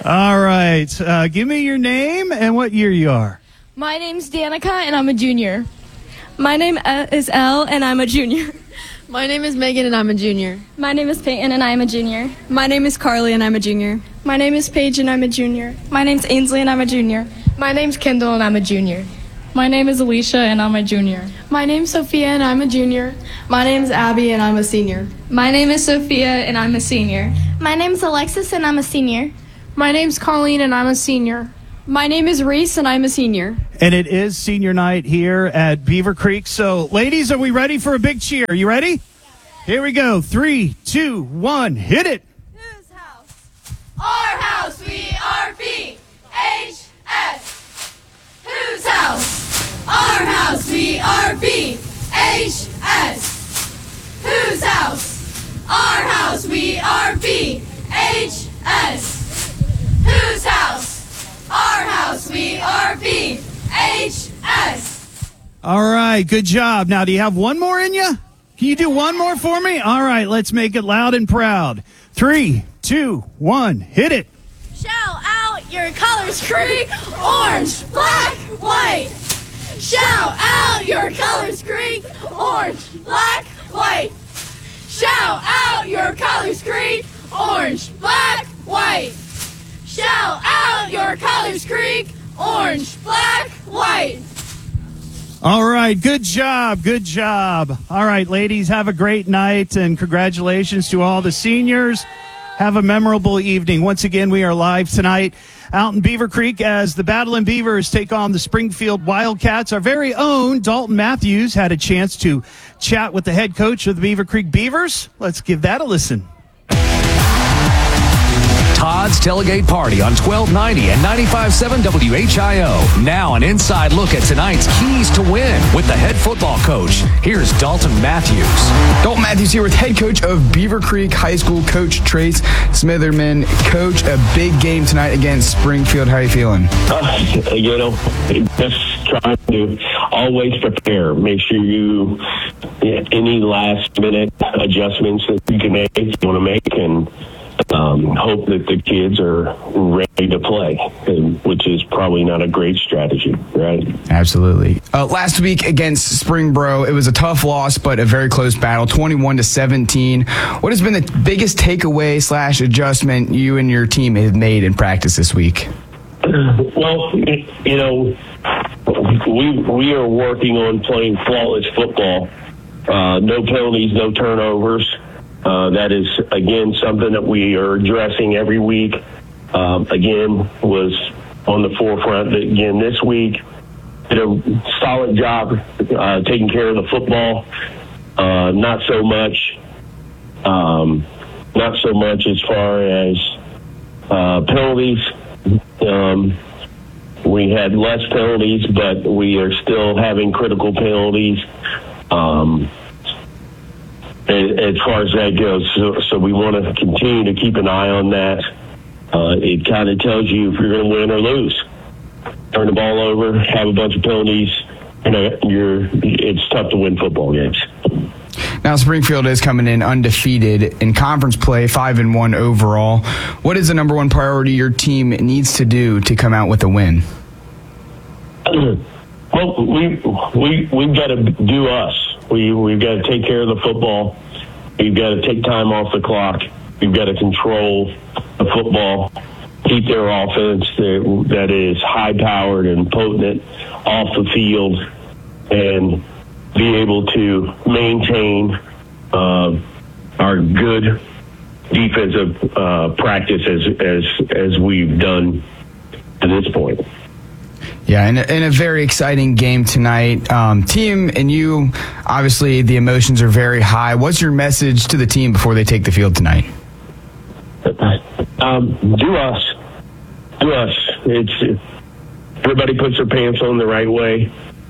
All right. Give me your name and what year you are. My name's Danica, and I'm a junior. My name is Elle, and I'm a junior. My name is Megan, and I'm a junior. My name is Peyton, and I'm a junior. My name is Carly, and I'm a junior. My name is Paige, and I'm a junior. My name's Ainsley, and I'm a junior. My name's Kendall, and I'm a junior. My name is Alicia, and I'm a junior. My name's Sophia, and I'm a junior. My name's Abby, and I'm a senior. My name is Sophia, and I'm a senior. My name's Alexis, and I'm a senior. My name's Colleen, and I'm a senior. My name is Reese, and I'm a senior. And it is senior night here at Beaver Creek. So, ladies, are we ready for a big cheer? You ready? Yeah. Here we go. 3, 2, 1, hit it. Whose house? Our house, we are B-H-S. Whose house? Our house, we are B-H-S. Whose house? Our house, we are B-H-S. Whose house? Our house, we are B-H-S. All right, good job. Now, do you have one more in you? Can you do one more for me? All right, let's make it loud and proud. 3, 2, 1, hit it. Shout out your colors, Creek, orange, black, white. Shout out your colors, Creek, orange, black, white. Shout out your colors, Creek, orange, black, white. Shout out your colors, Creek, orange, black, white. All right, good job, good job. All right, ladies, have a great night, and congratulations to all the seniors. Have a memorable evening. Once again, we are live tonight out in Beaver Creek as the Battle and Beavers take on the Springfield Wildcats. Our very own Dalton Matthews had a chance to chat with the head coach of the Beaver Creek Beavers. Let's give that a listen. Todd's Tailgate Party on 1290 and 95.7 WHIO. Now an inside look at tonight's keys to win with the head football coach. Here's Dalton Matthews. Dalton Matthews here with head coach of Beaver Creek High School, Coach Trace Smitherman. Coach, a big game tonight against Springfield. How are you feeling? Just trying to always prepare. Make sure you, any last minute adjustments that you can make, you want to make, and hope that the kids are ready to play, which is probably not a great strategy, right? Absolutely. Last week against Springboro, it was a tough loss, but a very close battle, 21-17. What has been the biggest takeaway / adjustment you and your team have made in practice this week? Well, we are working on playing flawless football. No penalties, no turnovers. That is, again, something that we are addressing every week. Again, was on the forefront. Again, this week, did a solid job taking care of the football. Not so much as far as penalties. We had less penalties, but we are still having critical penalties. As far as that goes, so we want to continue to keep an eye on that. It kind of tells you if you're going to win or lose. Turn the ball over, have a bunch of penalties, it's tough to win football games. Now Springfield is coming in undefeated in conference play, 5-1 overall. What is the number one priority your team needs to do to come out with a win? Well, we've got to do us. We've got to take care of the football. We've got to take time off the clock. We've got to control the football, keep their offense that is high-powered and potent off the field, and be able to maintain our good defensive practice as we've done to this point. Yeah, and a very exciting game tonight. Team and you, obviously the emotions are very high. What's your message to the team before they take the field tonight? Do us. It's everybody puts their pants on the right way.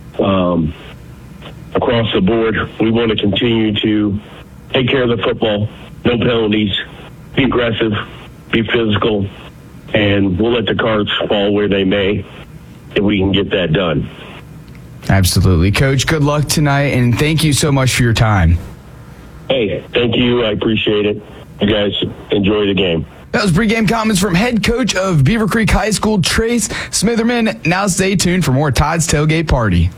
Across the board, we want to continue to take care of the football, no penalties, be aggressive, be physical, and we'll let the cards fall where they may. If we can get that done. Absolutely. Coach, good luck tonight, and thank you so much for your time. Hey, thank you. I appreciate it. You guys enjoy the game. That was pregame comments from head coach of Beaver Creek High School, Trace Smitherman. Now stay tuned for more Todd's Tailgate Party.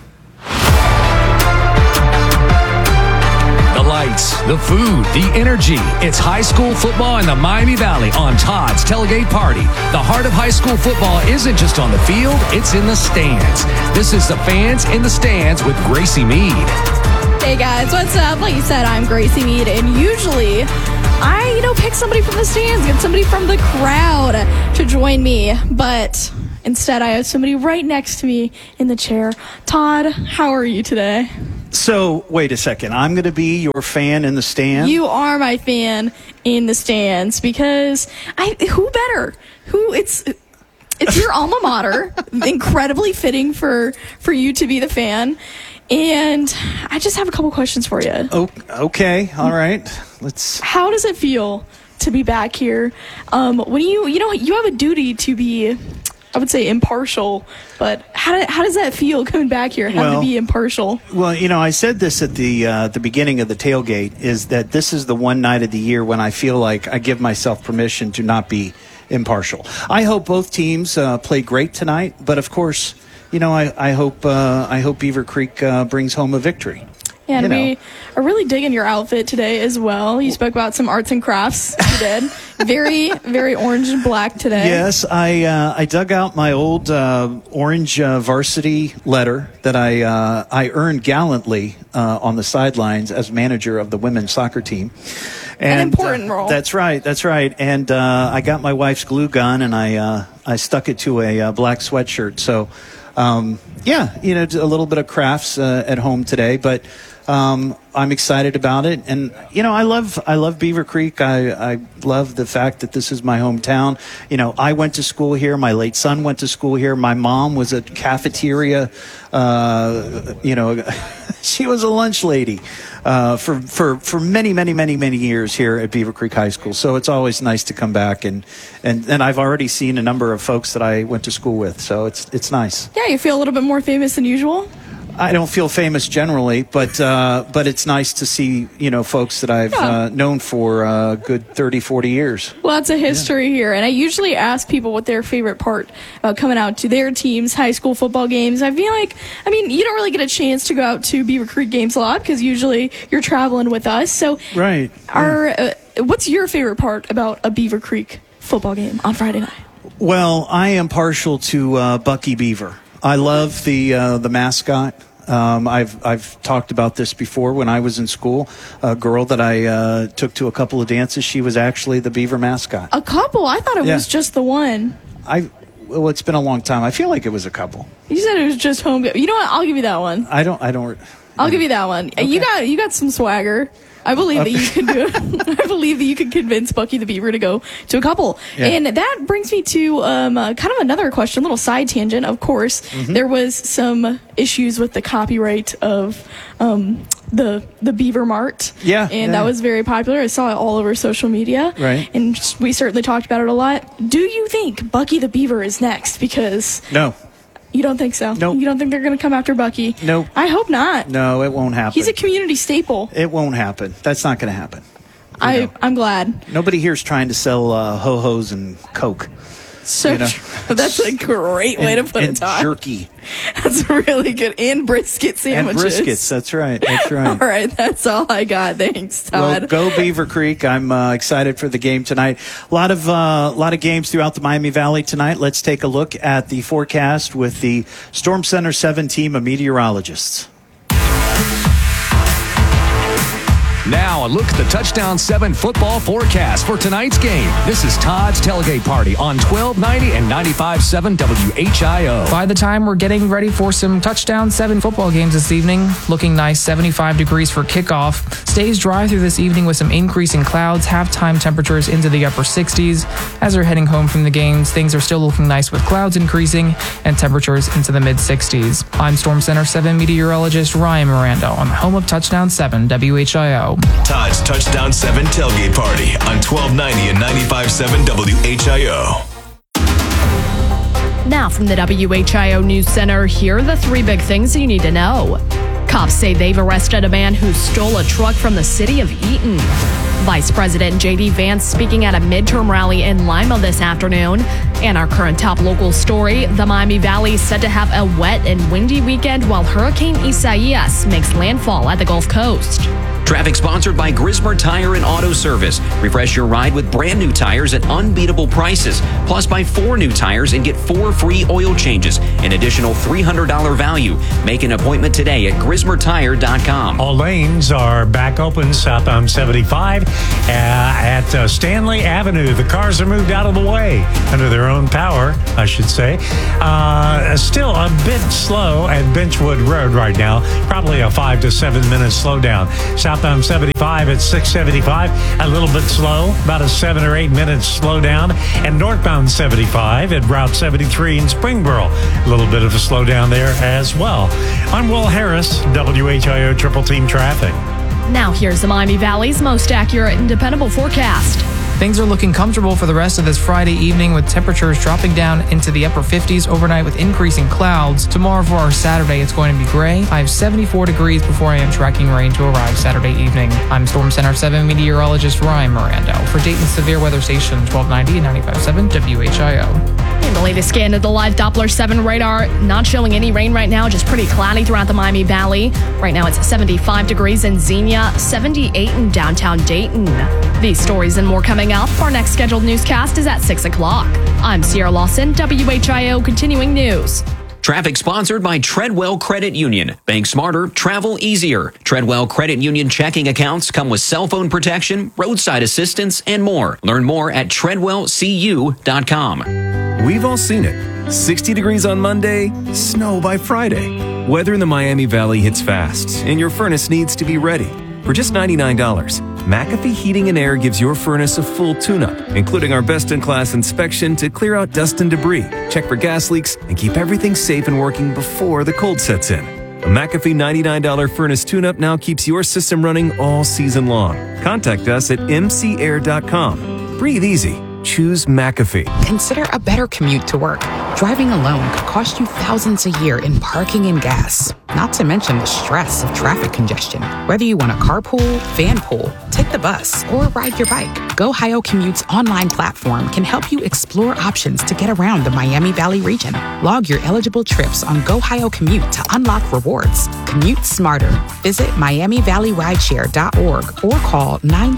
The lights, the food, the energy. It's high school football in the Miami Valley on Todd's Tailgate Party. The heart of high school football isn't just on the field, it's in the stands. This is the Fans in the Stands with Gracie Mead. Hey guys, what's up? Like you said, I'm Gracie Mead, and usually I, pick somebody from the stands, get somebody from the crowd to join me, but instead I have somebody right next to me in the chair. Todd, how are you today? So, wait a second. I'm going to be your fan in the stand? You are my fan in the stands because who better? It's your alma mater. Incredibly fitting for you to be the fan. And I just have a couple questions for you. Oh, okay. All right. How does it feel to be back here? When you have a duty to be, I would say, impartial, but how does that feel coming back here, having to be impartial? Well, I said this at the beginning of the tailgate, is that this is the one night of the year when I feel like I give myself permission to not be impartial. I hope both teams play great tonight, but of course, I hope Beaver Creek brings home a victory. And we are really digging your outfit today as well. You spoke about some arts and crafts. You did. Very, very orange and black today. Yes, I dug out my old orange varsity letter that I earned gallantly on the sidelines as manager of the women's soccer team. And, an important role. That's right. And I got my wife's glue gun and I stuck it to a black sweatshirt. So, a little bit of crafts at home today, but I'm excited about it. And, I love Beaver Creek. I love the fact that this is my hometown. I went to school here. My late son went to school here. My mom was a cafeteria, she was a lunch lady for many, many, many, many years here at Beaver Creek High School. So it's always nice to come back. And I've already seen a number of folks that I went to school with. So it's nice. Yeah, you feel a little bit more famous than usual? I don't feel famous generally, but it's nice to see, folks that I've known for a good 30, 40 years. Lots of history here. And I usually ask people what their favorite part about coming out to their team's high school football games. I feel like, you don't really get a chance to go out to Beaver Creek games a lot because usually you're traveling with us. So, right. What's your favorite part about a Beaver Creek football game on Friday night? Well, I am partial to Bucky Beaver. I love the mascot. I've talked about this before. When I was in school, a girl that I took to a couple of dances, she was actually the Beaver mascot. A couple? I thought it was just the one. Well, it's been a long time. I feel like it was a couple. You said it was just home. You know what? I'll give you that one. I'll give you that one. Okay. You got some swagger. I believe that you can do it. I believe that you can convince Bucky the Beaver to go to a couple. Yeah. And that brings me to kind of another question, a little side tangent. Of course, there was some issues with the copyright of the Beaver Mart. Yeah. And that was very popular. I saw it all over social media. Right. And we certainly talked about it a lot. Do you think Bucky the Beaver is next? Because... No. You don't think so? Nope. You don't think they're going to come after Bucky? Nope. I hope not. No, it won't happen. He's a community staple. It won't happen. That's not going to happen. I'm glad. Nobody here's trying to sell ho-hos and Coke. So that's a great way to put it, Todd. And jerky. That's really good. And brisket sandwiches. And briskets, that's right. All right, that's all I got. Thanks, Todd. Well, go Beaver Creek. I'm excited for the game tonight. A lot of games throughout the Miami Valley tonight. Let's take a look at the forecast with the Storm Center 7 team of meteorologists. Now, a look at the Touchdown 7 football forecast for tonight's game. This is Todd's Tailgate Party on 1290 and 95.7 WHIO. By the time we're getting ready for some Touchdown 7 football games this evening, looking nice, 75 degrees for kickoff. Stays dry through this evening with some increasing clouds, halftime temperatures into the upper 60s. As we're heading home from the games, things are still looking nice with clouds increasing and temperatures into the mid-60s. I'm Storm Center 7 meteorologist Ryan Miranda on the home of Touchdown 7 WHIO. Todd's Touchdown 7 Tailgate Party on 1290 and 95.7 WHIO. Now from the WHIO News Center, here are the 3 big things you need to know. Cops say they've arrested a man who stole a truck from the city of Eaton. Vice President J.D. Vance speaking at a midterm rally in Lima this afternoon. And our current top local story, the Miami Valley is set to have a wet and windy weekend while Hurricane Isaias makes landfall at the Gulf Coast. Traffic sponsored by Grismer Tire and Auto Service. Refresh your ride with brand new tires at unbeatable prices. Plus, buy 4 new tires and get 4 free oil changes. An additional $300 value. Make an appointment today at GrismerTire.com. All lanes are back open southbound 75 at Stanley Avenue. The cars are moved out of the way under their own power, I should say. Still a bit slow at Benchwood Road right now. Probably a 5 to 7 minute slowdown. Southbound 75 at 675, a little bit slow, about a 7 or 8 minutes slowdown. And northbound 75 at Route 73 in Springboro, a little bit of a slowdown there as well. I'm Will Harris, WHIO Triple Team Traffic. Now here's the Miami Valley's most accurate and dependable forecast. Things are looking comfortable for the rest of this Friday evening with temperatures dropping down into the upper 50s overnight with increasing clouds. Tomorrow for our Saturday, it's going to be gray. I have 74 degrees before I am tracking rain to arrive Saturday evening. I'm Storm Center 7 meteorologist Ryan Mirando for Dayton's Severe Weather Station 1290 and 95.7 WHIO. And the latest scan of the live Doppler 7 radar, not showing any rain right now, just pretty cloudy throughout the Miami Valley. Right now it's 75 degrees in Xenia, 78 in downtown Dayton. These stories and more coming up. Our next scheduled newscast is at 6 o'clock. I'm Sierra Lawson, WHIO Continuing News. Traffic sponsored by Treadwell Credit Union. Bank smarter, travel easier. Treadwell Credit Union checking accounts come with cell phone protection, roadside assistance, and more. Learn more at treadwellcu.com. We've all seen it. 60 degrees on Monday, snow by Friday. Weather in the Miami Valley hits fast, and your furnace needs to be ready. For just $99, McAfee Heating and Air gives your furnace a full tune-up, including our best-in-class inspection to clear out dust and debris, check for gas leaks, and keep everything safe and working before the cold sets in. A McAfee $99 furnace tune-up now keeps your system running all season long. Contact us at mcair.com. Breathe easy. Choose McAfee. Consider a better commute to work. Driving alone could cost you thousands a year in parking and gas. Not to mention the stress of traffic congestion. Whether you want a carpool, van pool, take the bus, or ride your bike, GoHio Commute's online platform can help you explore options to get around the Miami Valley region. Log your eligible trips on GoHio Commute to unlock rewards. Commute smarter. Visit MiamiValleyRideshare.org or call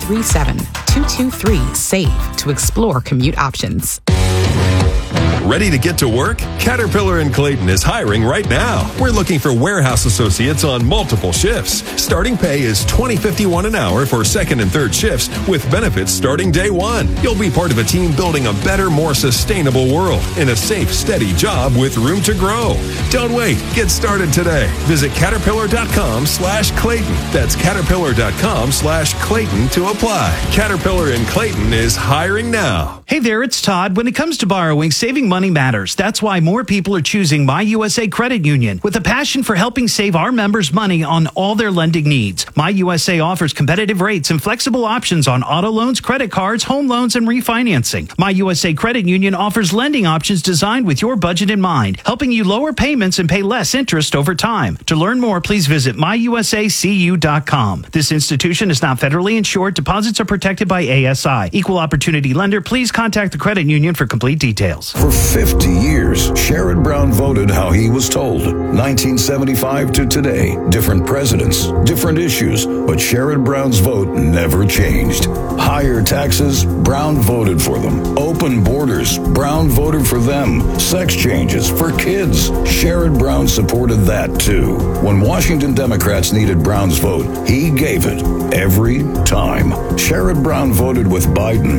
937-223-SAVE to explore commute options. Ready to get to work? Caterpillar in Clayton is hiring right now. We're looking for warehouse associates on multiple shifts. Starting pay is $20.51 an hour for second and third shifts with benefits starting day one. You'll be part of a team building a better, more sustainable world in a safe, steady job with room to grow. Don't wait. Get started today. Visit Caterpillar.com/Clayton. That's Caterpillar.com/Clayton to apply. Caterpillar in Clayton is hiring now. Hey there, it's Todd. When it comes to borrowing, saving money matters. That's why more people are choosing My USA Credit Union with a passion for helping save our members money on all their lending needs. My USA offers competitive rates and flexible options on auto loans, credit cards, home loans, and refinancing. My USA Credit Union offers lending options designed with your budget in mind, helping you lower payments and pay less interest over time. To learn more, please visit myusacu.com. This institution is not federally insured. Deposits are protected by ASI. Equal opportunity lender. Please contact the credit union for complete details. For 50 years, Sherrod Brown voted how he was told. 1975 to today, different presidents, different issues, but Sherrod Brown's vote never changed. Higher taxes, Brown voted for them. Open borders, Brown voted for them. Sex changes for kids, Sherrod Brown supported that too. When Washington Democrats needed Brown's vote, he gave it every time. Sherrod Brown voted with Biden,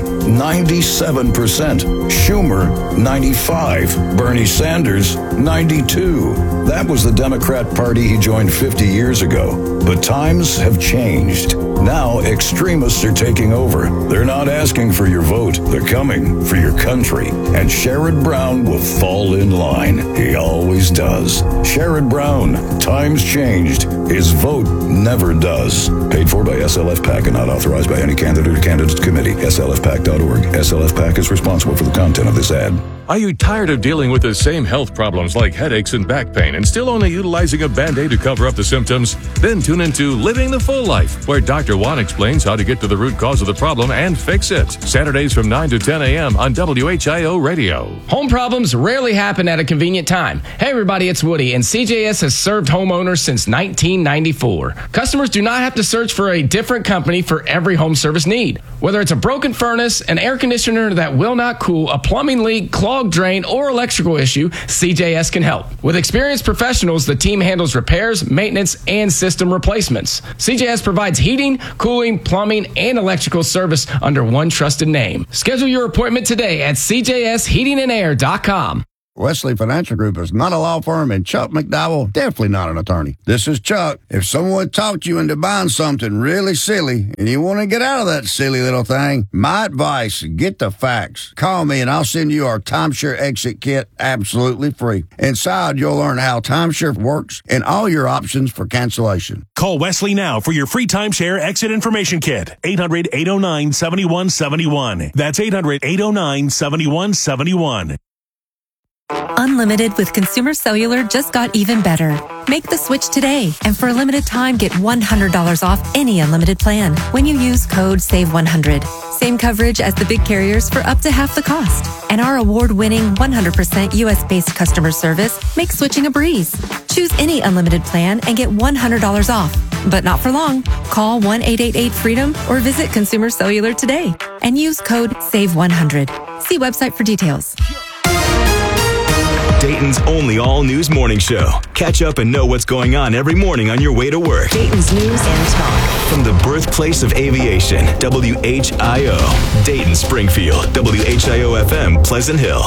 97%. Schumer, 95. Bernie Sanders, 92. That was the Democrat Party he joined 50 years ago. But times have changed. Now extremists are taking over. They're not asking for your vote. They're coming for your country. And Sherrod Brown will fall in line. He always does. Sherrod Brown, times changed. His vote never does. Paid for by SLF PAC and not authorized by any candidate or candidates committee. SLFPAC.org. SLF PAC is responsible for the content of this ad. Are you tired of dealing with the same health problems like headaches and back pain and still only utilizing a Band-Aid to cover up the symptoms? Then tune into Living the Full Life, where Dr. Juan explains how to get to the root cause of the problem and fix it. Saturdays from 9 to 10 a.m. on WHIO Radio. Home problems rarely happen at a convenient time. Hey everybody, it's Woody, and CJS has served homeowners since 1994. Customers do not have to search for a different company for every home service need. Whether it's a broken furnace, an air conditioner that will not cool, a plumbing leak, clogged drain, or electrical issue, CJS can help. With experienced professionals, the team handles repairs, maintenance, and system replacements. CJS provides heating, cooling, plumbing, and electrical service under one trusted name. Schedule your appointment today at cjsheatingandair.com. Wesley Financial Group is not a law firm, and Chuck McDowell definitely not an attorney. This is Chuck. If someone talked you into buying something really silly and you want to get out of that silly little thing, my advice, get the facts. Call me and I'll send you our timeshare exit kit absolutely free. Inside, you'll learn how timeshare works and all your options for cancellation. Call Wesley now for your free timeshare exit information kit. 800-809-7171. That's 800-809-7171. Unlimited with Consumer Cellular just got even better. Make the switch today, and for a limited time, get $100 off any unlimited plan when you use code SAVE100. Same coverage as the big carriers for up to half the cost. And our award-winning 100% U.S.-based customer service makes switching a breeze. Choose any unlimited plan and get $100 off. But not for long. Call 1-888-FREEDOM or visit Consumer Cellular today and use code SAVE100. See website for details. Dayton's only all-news morning show. Catch up and know what's going on every morning on your way to work. Dayton's News and Talk. From the birthplace of aviation, WHIO. Dayton, Springfield, WHIO-FM, Pleasant Hill.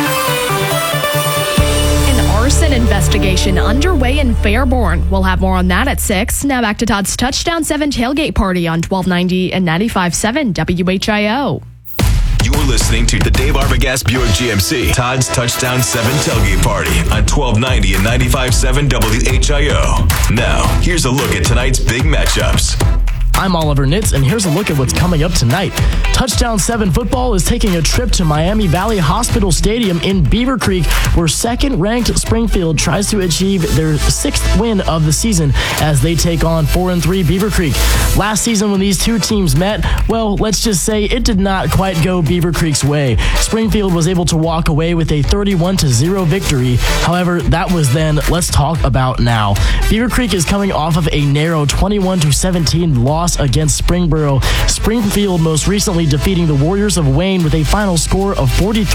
An arson investigation underway in Fairborn. We'll have more on that at 6. Now back to Todd's Touchdown 7 tailgate party on 1290 and 95.7 WHIO. You're listening to the Dave Arbogast Buick GMC Todd's Touchdown 7 Tailgate Party on 1290 and 95.7 WHIO. Now, here's a look at tonight's big matchups. I'm Oliver Nitz, and here's a look at what's coming up tonight. Touchdown 7 football is taking a trip to Miami Valley Hospital Stadium in Beaver Creek, where second-ranked Springfield tries to achieve their 6th win of the season as they take on 4-3 Beaver Creek. Last season when these two teams met, well, let's just say it did not quite go Beaver Creek's way. Springfield was able to walk away with a 31-0 victory. However, that was then. Let's talk about now. Beaver Creek is coming off of a narrow 21-17 loss against Springboro. Springfield most recently defeating the Warriors of Wayne with a final score of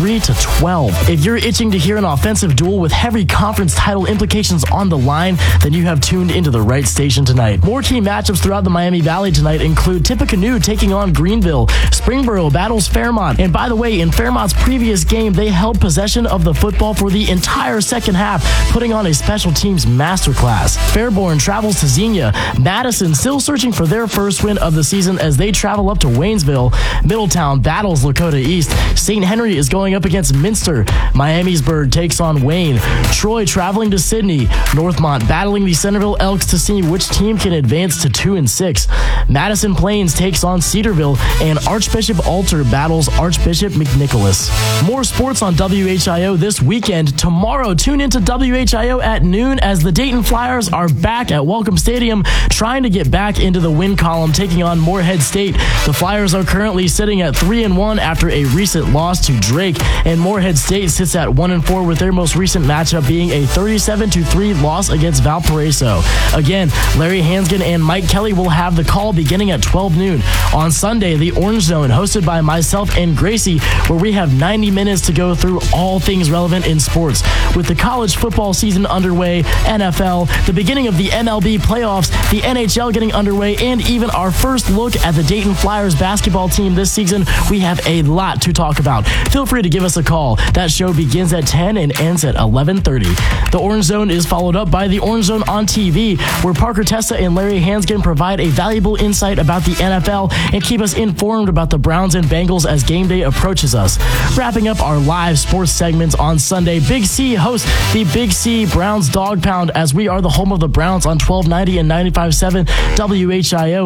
43-12. If you're itching to hear an offensive duel with heavy conference title implications on the line, then you have tuned into the right station tonight. More key matchups throughout the Miami Valley tonight include Tippecanoe taking on Greenville, Springboro battles Fairmont, and by the way, in Fairmont's previous game, they held possession of the football for the entire second half, putting on a special teams masterclass. Fairborn travels to Xenia. Madison still searching for their first win of the season as they travel up to Waynesville. Middletown battles Lakota East. St. Henry is going up against Minster. Miamisburg takes on Wayne. Troy traveling to Sydney. Northmont battling the Centerville Elks to see which team can advance to 2-6. Madison Plains takes on Cedarville, and Archbishop Alter battles Archbishop McNicholas. More sports on WHIO this weekend. Tomorrow, tune into WHIO at noon as the Dayton Flyers are back at Welcome Stadium trying to get back into the win column, taking on Morehead State. The Flyers are currently sitting at 3-1 after a recent loss to Drake, and Morehead State sits at 1-4 with their most recent matchup being a 37-3 loss against Valparaiso. Again, Larry Hansgen and Mike Kelly will have the call beginning at 12 noon. On Sunday, the Orange Zone, hosted by myself and Gracie, where we have 90 minutes to go through all things relevant in sports. With the college football season underway, NFL, the beginning of the MLB playoffs, the NHL getting underway, and even our first look at the Dayton Flyers basketball team this season, we have a lot to talk about. Feel free to give us a call. That show begins at 10 and ends at 11:30. The Orange Zone is followed up by the Orange Zone on TV, where Parker Tessa and Larry Hansgen provide a valuable insight about the NFL and keep us informed about the Browns and Bengals as game day approaches us. Wrapping up our live sports segments on Sunday, Big C hosts the Big C Browns Dog Pound as we are the home of the Browns on 1290 and 95.7 WHIO.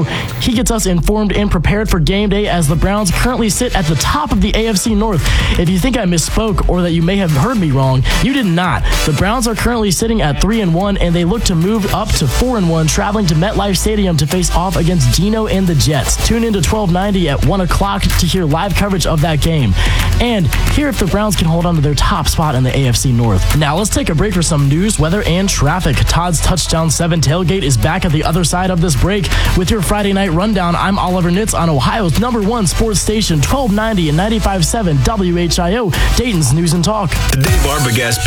He gets us informed and prepared for game day as the Browns currently sit at the top of the AFC North. If you think I misspoke or that you may have heard me wrong, you did not. The Browns are currently sitting at 3-1, and they look to move up to 4-1, traveling to MetLife Stadium to face off against Geno and the Jets. Tune in to 1290 at 1 o'clock to hear live coverage of that game and hear if the Browns can hold on to their top spot in the AFC North. Now let's take a break for some news, weather, and traffic. Todd's Touchdown 7 tailgate is back at the other side of this break. With your Friday night rundown, I'm Oliver Nitz on Ohio's #1 sports station, 1290 and 95.7 WHIO, Dayton's News and Talk. The Dave Arbogast